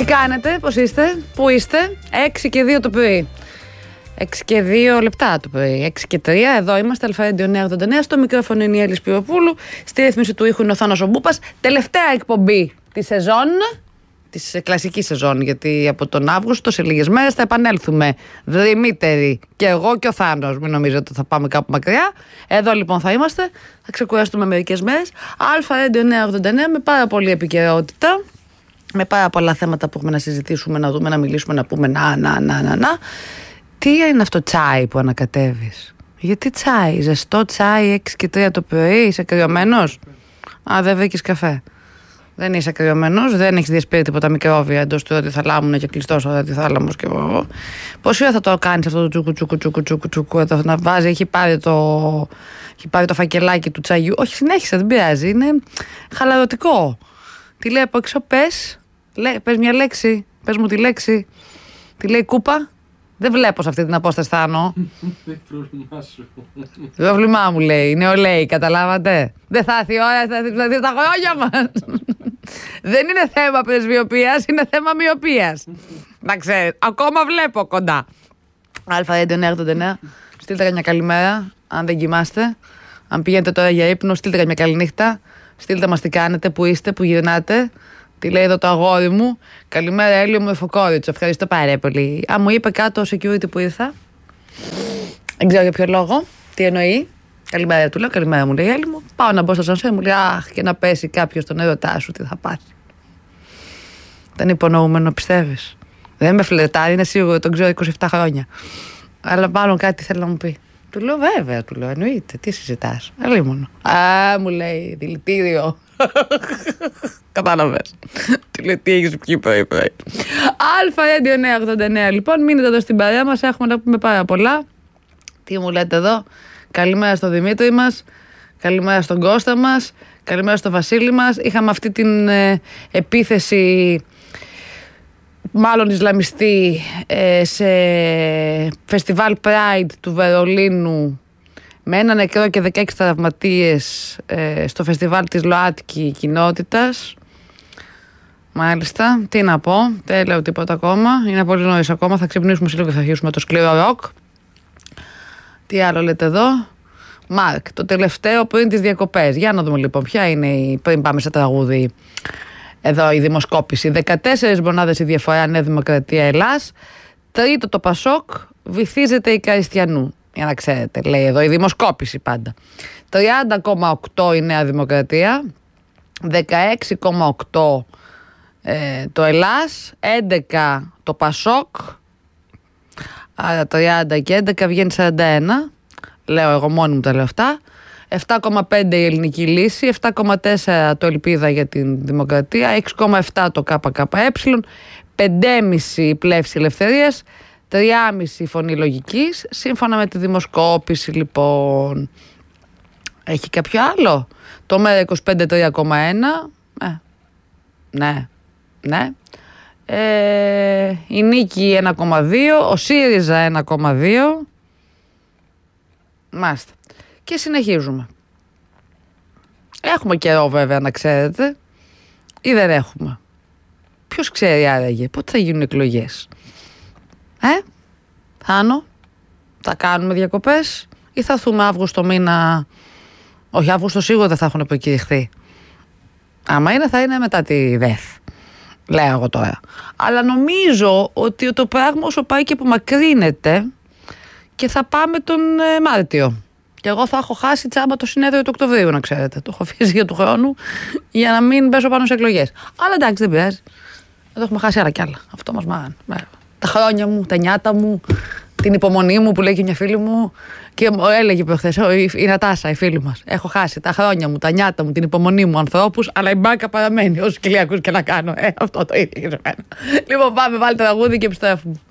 κάνετε, πώς είστε, πού είστε? 6 και 2 το πρωί. 6 και 2 λεπτά το πρωί. 6 και 3, εδώ είμαστε, Αλφα-Radio 989. Στο μικρόφωνο είναι η Έλλη Σπυροπούλου. Στη ρύθμιση του ήχου είναι ο Θάνος Μπούπας. Τελευταία εκπομπή τη σεζόν, της κλασικής σεζόν, γιατί από τον Αύγουστο σε λίγες μέρες θα επανέλθουμε δρυμύτεροι. Και εγώ και ο Θάνος. Μην νομίζετε ότι θα πάμε κάπου μακριά. Εδώ λοιπόν θα είμαστε. Θα ξεκουραστούμε μερικές μέρες. Αλφα-Radio 989 με πάρα πολλή επικαιρότητα. Με πάρα πολλά θέματα που έχουμε να συζητήσουμε, να δούμε, να μιλήσουμε, να πούμε να. Τι είναι αυτό τσάι που ανακατεύεις? Γιατί τσάι, ζεστό τσάι 6 και 3 το πρωί, είσαι κρυωμένος? Α, δεν βρήκες καφέ. Δεν είσαι κρυωμένος, δεν έχεις διασπείρει τίποτα μικρόβια εντός του ραδιοθαλάμου και κλειστός ο ραδιοθάλαμος και εγώ. Πόση ώρα θα το κάνεις αυτό το τσουκου εδώ, να βάζει, έχει πάρει το φακελάκι του τσαγιού? Όχι, συνέχισε, δεν πειράζει, είναι χαλαρωτικό. Τι λέει από έξω, πες μια λέξη, πες μου τη λέξη. Τι λέει κούπα? Δεν βλέπω σε αυτή την απόσταση, Θάνο. Δεν πρόβλημά σου. Πρόβλημά μου λέει, νεολαίοι, καταλάβατε. Δεν θα έρθει η ώρα, θα έρθει στα χρόνια μας. Δεν είναι θέμα πρεσβειοποίησης, είναι θέμα μοιοπίας. Να ξέρεις, ακόμα βλέπω κοντά. Αλφα-Radio 989, στείλτε καμιά καλημέρα, αν δεν κοιμάστε. Αν πηγαίνετε τώρα για ύπνο, στείλτε καμιά καληνύχτα. Στείλτε μας τι κάνετε, που είστε, που γυρνάτε. Τι λέει εδώ το αγόρι μου? Καλημέρα, Έλλη μου, Εφοκόριτσο. Ευχαριστώ πάρα πολύ. Α, μου είπε κάτω ο security που ήρθα. Δεν ξέρω για ποιο λόγο. Τι εννοεί? Καλημέρα του λέω, καλημέρα μου λέει, Έλλη μου. Πάω να μπω στο σανσέρ, μου λέει, αχ, και να πέσει κάποιος στον έρωτά σου, τι θα πάθει? Δεν είναι υπονοούμενο, πιστεύεις? Δεν με φλερτάρει, είναι σίγουρο, τον ξέρω 27 χρόνια. Αλλά μάλλον κάτι θέλει να μου πει. Του λέω, βέβαια, του λέω, εννοείται, τι συζητάς? Αλίμονο. Α, μου λέει, δηλητήριο. Κατάλαβες. Τι λέει, τι έχεις πιει πρωί-πρωί? Αλφα-Radio 989, λοιπόν, μείνετε εδώ στην παρέα μας, έχουμε να πούμε πάρα πολλά. Τι μου λέτε εδώ? Καλημέρα στον Δημήτρη μας, καλημέρα στον Κώστα μας, καλημέρα στον Βασίλη μας. Είχαμε αυτή την επίθεση, μάλλον Ισλαμιστή, σε φεστιβάλ Pride του Βερολίνου, με ένα νεκρό και 16 τραυματίες στο φεστιβάλ της ΛΟΑΤΚΙ κοινότητας. Μάλιστα, τι να πω, δεν λέω τίποτα ακόμα, είναι πολύ νωρίς ακόμα, θα ξυπνήσουμε σε λίγο και θα αρχίσουμε το σκληρό ροκ. Τι άλλο λέτε εδώ? Μάρκ, το τελευταίο πριν τις διακοπές. Για να δούμε λοιπόν ποια είναι πριν πάμε σε τραγούδι. Εδώ η δημοσκόπηση. 14 μονάδες η διαφορά Νέα Δημοκρατία Ελλάς. Τρίτο το Πασόκ, βυθίζεται η Καριστιανού. Για να ξέρετε, λέει εδώ η δημοσκόπηση πάντα. 30,8 η Νέα Δημοκρατία, 16,8 το Ελλάς, 11 το Πασόκ, άρα 30 και 11 βγαίνει 41. Λέω εγώ μόνη μου τα λέω αυτά. 7,5 η Ελληνική Λύση, 7,4 το Ελπίδα για την Δημοκρατία, 6,7 το ΚΚΕ, 5,5 η Πλεύση Ελευθερίας, 3,5 η Φωνή Λογικής, σύμφωνα με τη δημοσκόπηση λοιπόν. Έχει κάποιο άλλο? Το ΜΕΡΑ25 3,1. Ναι. Η Νίκη 1,2, ο ΣΥΡΙΖΑ 1,2. Μάλιστα. Και συνεχίζουμε. Έχουμε καιρό βέβαια να ξέρετε, ή δεν έχουμε? Ποιος ξέρει άραγε πότε θα γίνουν εκλογές? Θάνο, θα κάνουμε διακοπές ή θα έρθουμε Αύγουστο μήνα? Όχι, Αύγουστο σίγουρα δεν θα έχουν προκηρυχθεί. Άμα είναι, θα είναι μετά τη ΔΕΘ, λέω εγώ τώρα. Αλλά νομίζω ότι το πράγμα όσο πάει και απομακρύνεται, και θα πάμε τον Μάρτιο. Και εγώ θα έχω χάσει τσάμπα το συνέδριο του Οκτωβρίου, να ξέρετε. Το έχω αφήσει για του χρόνου για να μην πέσω πάνω σε εκλογές. Αλλά εντάξει, δεν πειράζει. Εδώ έχουμε χάσει άλλα κι άλλα. Αυτό μας μάθανε. Τα χρόνια μου, τα νιάτα μου, την υπομονή μου που λέει και μια φίλη μου. Και έλεγε προχθές η Νατάσα, η φίλη μας. Έχω χάσει τα χρόνια μου, τα νιάτα μου, την υπομονή μου, ανθρώπους, αλλά η μπάκα παραμένει. Όσους κοιλιακούς και να κάνω. Αυτό το ίδιο για μένα. Λοιπόν, πάμε, βάλτε τραγούδι και επιστρέφουμε.